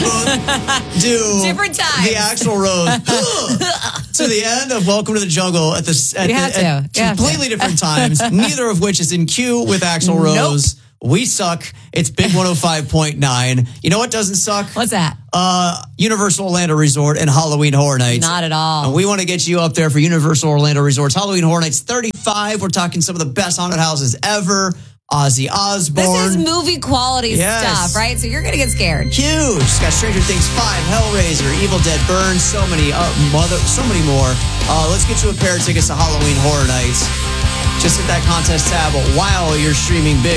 both do different times. The actual rose to the end of Welcome to the Jungle at completely different times, neither of which is in cue with Axl Rose. We suck. It's Big 105.9. You know what doesn't suck? What's that? Universal Orlando Resort and Halloween Horror Nights. Not at all. And we want to get you up there for Universal Orlando Resort's Halloween Horror Nights 35. We're talking some of the best haunted houses ever. Ozzy Osbourne. This is movie quality stuff, right? So you're going to get scared. Huge. It's got Stranger Things 5, Hellraiser, Evil Dead, Burn, so many more. Let's get you a pair of tickets to Halloween Horror Nights. Just hit that contest tab while you're streaming Big